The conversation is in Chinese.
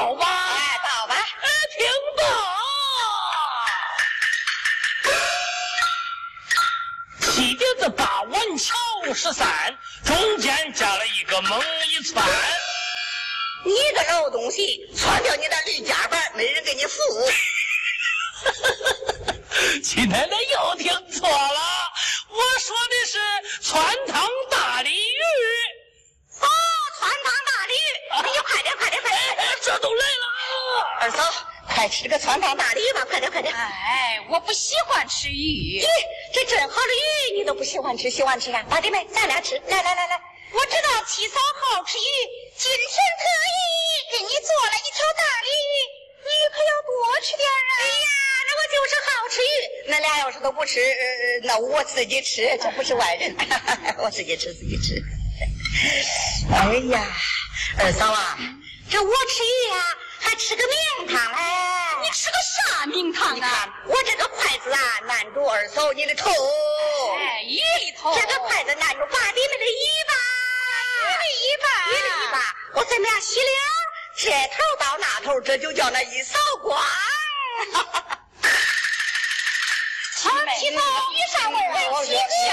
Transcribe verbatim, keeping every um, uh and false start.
倒吧。 哎，倒吧。 哎，听到。七碟子八碗桥十三，中间加了一个猛一窜。 你个老东西，窜掉你的驴夹板，没人给你扶。 亲奶奶又听错了，我说的是窜汤大鲤鱼。 哦，窜汤大鲤鱼，你就快点快点快点， 这都来了。 二嫂，快吃个窜汤大鲤鱼吧，快点快点。 哎，我不喜欢吃鱼。 咦，这真好的鱼你都不喜欢吃，喜欢吃啊？八弟妹，咱俩吃，来来来来。 我知道七嫂好吃鱼，今天特意给你做了一条大鲤鱼，你可要多吃点啊！ 哎呀，那我就是好吃鱼，那俩要是都不吃，呃、那我自己吃，这不是外人，我自己吃自己吃。哎呀，二嫂啊，这我吃鱼呀、啊，还吃个名堂嘞！ 你吃个啥名堂啊？ 你看我这个筷子啊，难住二嫂你的头。 哎，鱼里头。 这个筷子难住八弟妹的尾巴。 鱼的尾巴。 鱼的尾巴，我怎么样洗了？这头到那头，这就叫那一扫光。 七嫂，鱼啥味儿？ 我说